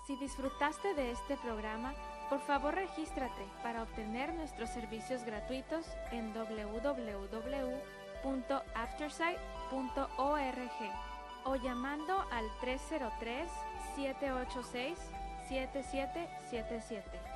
Si disfrutaste de este programa, por favor regístrate para obtener nuestros servicios gratuitos en www.aftersight.org o llamando al 303-786-7777.